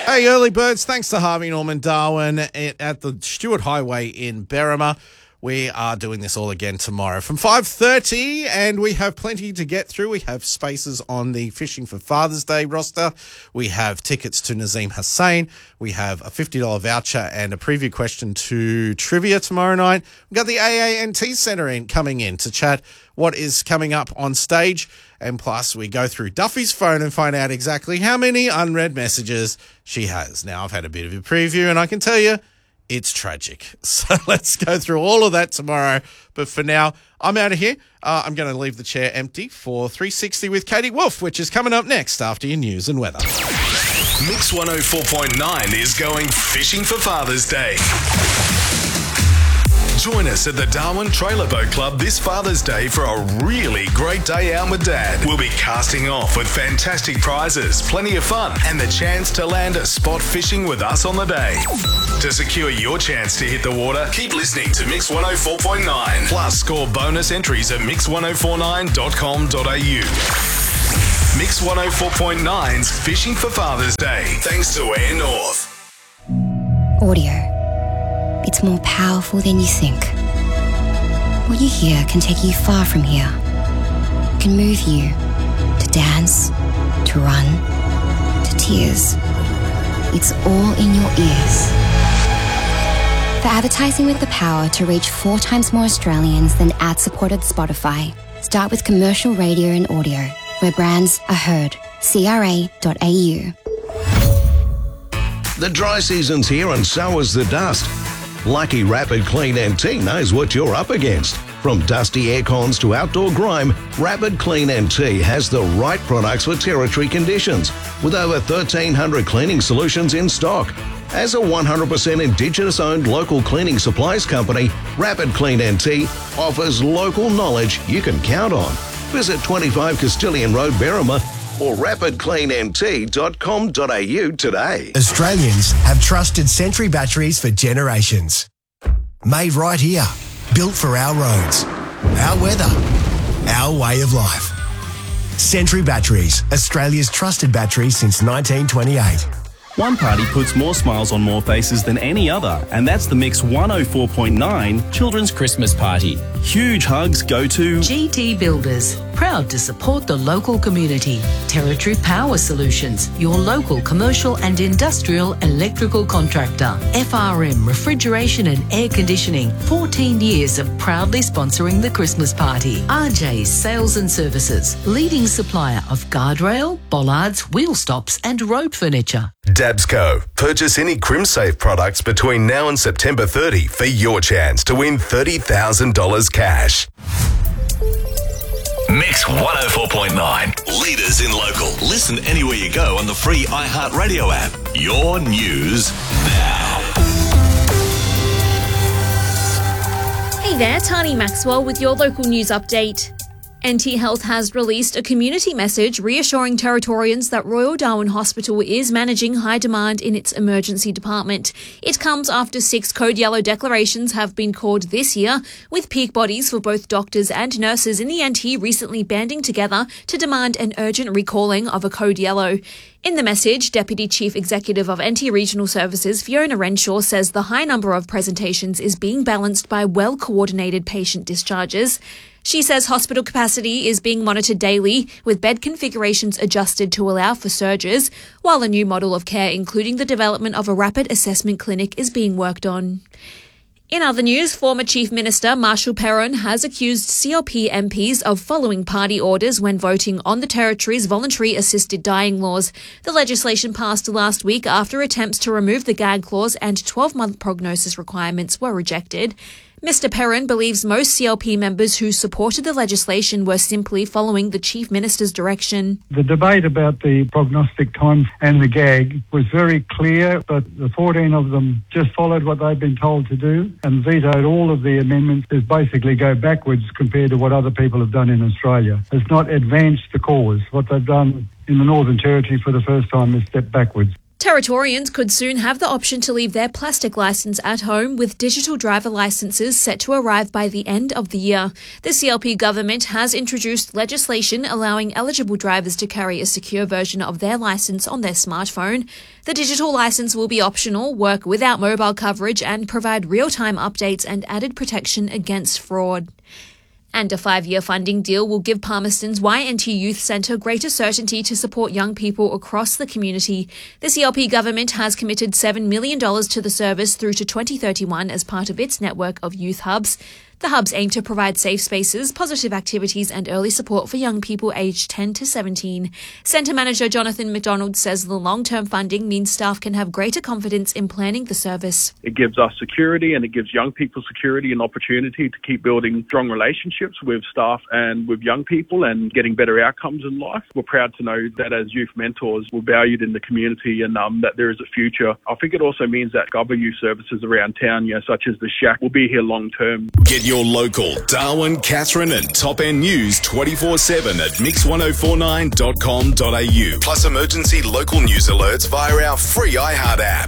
Hey, early birds, thanks to Harvey Norman Darwin at the Stuart Highway in Berrima. We are doing this all again tomorrow from 5:30, and we have plenty to get through. We have spaces on the Fishing for Father's Day roster. We have tickets to Nazim Hussain. We have a $50 voucher and a preview question to trivia tomorrow night. We've got the AANT Centre coming in to chat what is coming up on stage. And plus, we go through Duffy's phone and find out exactly how many unread messages she has. Now, I've had a bit of a preview, and I can tell you, it's tragic. So let's go through all of that tomorrow. But for now, I'm out of here. I'm going to leave the chair empty for 360 with Katie Wolf, which is coming up next after your news and weather. Mix 104.9 is going fishing for Father's Day. Join us at the Darwin Trailer Boat Club this Father's Day for a really great day out with Dad. We'll be casting off with fantastic prizes, plenty of fun, and the chance to land a spot fishing with us on the day. To secure your chance to hit the water, keep listening to Mix 104.9. Plus, score bonus entries at mix1049.com.au. Mix 104.9's Fishing for Father's Day, thanks to Air North. Audio. It's more powerful than you think. What you hear can take you far from here. It can move you to dance, to run, to tears. It's all in your ears. For advertising with the power to reach 4 times more Australians than ad-supported Spotify, start with commercial radio and audio, where brands are heard. CRA.au. The dry season's here and so is the dust. Lucky Rapid Clean NT knows what you're up against. From dusty air cons to outdoor grime, Rapid Clean NT has the right products for territory conditions, with over 1,300 cleaning solutions in stock. As a 100% Indigenous-owned local cleaning supplies company, Rapid Clean NT offers local knowledge you can count on. Visit 25 Castilian Road, Berrima, or rapidcleannt.com.au today. Australians have trusted Sentry batteries for generations. Made right here, built for our roads, our weather, our way of life. Sentry Batteries, Australia's trusted battery since 1928. One party puts more smiles on more faces than any other, and that's the Mix 104.9 Children's Christmas Party. Huge hugs go to GT Builders, proud to support the local community. Territory Power Solutions, your local commercial and industrial electrical contractor. FRM Refrigeration and Air Conditioning, 14 years of proudly sponsoring the Christmas party. RJ's Sales and Services, leading supplier of guardrail, bollards, wheel stops and road furniture. Dabsco. Purchase any CrimSafe products between now and September 30 for your chance to win $30,000 cash. Mix 104.9. Leaders in local. Listen anywhere you go on the free iHeartRadio app. Your news now. Hey there, Tani Maxwell with your local news update. NT Health has released a community message reassuring Territorians that Royal Darwin Hospital is managing high demand in its emergency department. It comes after 6 Code Yellow declarations have been called this year, with peak bodies for both doctors and nurses in the NT recently banding together to demand an urgent recalling of a Code Yellow. In the message, Deputy Chief Executive of NT Regional Services Fiona Renshaw says the high number of presentations is being balanced by well-coordinated patient discharges. She says hospital capacity is being monitored daily, with bed configurations adjusted to allow for surges, while a new model of care, including the development of a rapid assessment clinic, is being worked on. In other news, former Chief Minister Marshall Perron has accused CLP MPs of following party orders when voting on the Territory's voluntary assisted dying laws. The legislation passed last week after attempts to remove the gag clause and 12-month prognosis requirements were rejected. Mr. Perron believes most CLP members who supported the legislation were simply following the Chief Minister's direction. The debate about the prognostic time and the gag was very clear, but the 14 of them just followed what they've been told to do and vetoed all of the amendments that basically go backwards compared to what other people have done in Australia. It's not advanced the cause. What they've done in the Northern Territory for the first time is step backwards. Territorians could soon have the option to leave their plastic licence at home, with digital driver licences set to arrive by the end of the year. The CLP government has introduced legislation allowing eligible drivers to carry a secure version of their licence on their smartphone. The digital licence will be optional, work without mobile coverage, and provide real-time updates and added protection against fraud. And a 5-year funding deal will give Palmerston's YNT Youth Centre greater certainty to support young people across the community. The CLP government has committed $7 million to the service through to 2031 as part of its network of youth hubs. The hubs aim to provide safe spaces, positive activities and early support for young people aged 10 to 17. Centre Manager Jonathan McDonald says the long-term funding means staff can have greater confidence in planning the service. It gives us security and it gives young people security and opportunity to keep building strong relationships with staff and with young people and getting better outcomes in life. We're proud to know that as youth mentors, we're valued in the community and that there is a future. I think it also means that other youth services around town, such as the Shack, will be here long term. Get your local Darwin, Katherine and Top End News 24/7 at mix1049.com.au. Plus emergency local news alerts via our free iHeart app.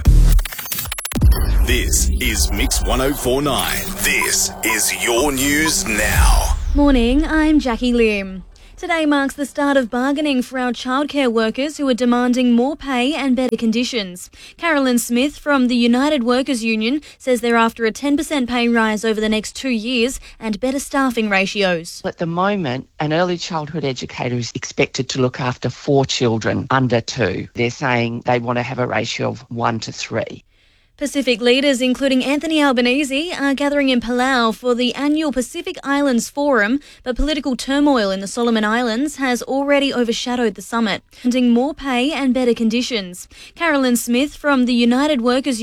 This is Mix 1049. This is your news now. Morning, I'm Jackie Lim. Today marks the start of bargaining for our childcare workers who are demanding more pay and better conditions. Carolyn Smith from the United Workers Union says they're after a 10% pay rise over the next 2 years and better staffing ratios. At the moment, an early childhood educator is expected to look after 4 children under 2. They're saying they want to have a ratio of 1 to 3. Pacific leaders, including Anthony Albanese, are gathering in Palau for the annual Pacific Islands Forum, but political turmoil in the Solomon Islands has already overshadowed the summit, wanting more pay and better conditions. Carolyn Smith from the United Workers